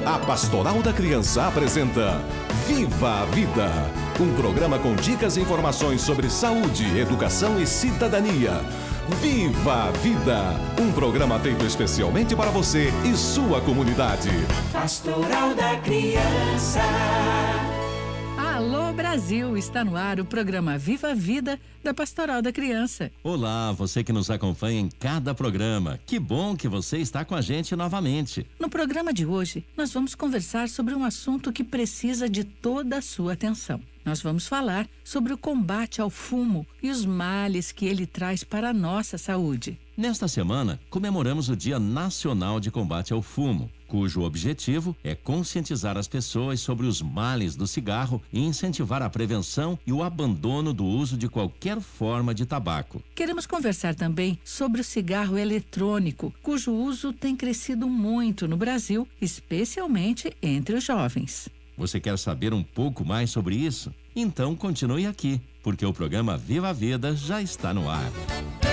A Pastoral da Criança apresenta Viva a Vida, um programa com dicas e informações sobre saúde, educação e cidadania. Viva a Vida, um programa feito especialmente para você e sua comunidade. Pastoral da Criança. Alô Brasil, está no ar o programa Viva a Vida da Pastoral da Criança. Olá, você que nos acompanha em cada programa. Que bom que você está com a gente novamente. No programa de hoje, nós vamos conversar sobre um assunto que precisa de toda a sua atenção. Nós vamos falar sobre o combate ao fumo e os males que ele traz para a nossa saúde. Nesta semana, comemoramos o Dia Nacional de Combate ao Fumo, cujo objetivo é conscientizar as pessoas sobre os males do cigarro e incentivar a prevenção e o abandono do uso de qualquer forma de tabaco. Queremos conversar também sobre o cigarro eletrônico, cujo uso tem crescido muito no Brasil, especialmente entre os jovens. Você quer saber um pouco mais sobre isso? Então continue aqui, porque o programa Viva a Vida já está no ar.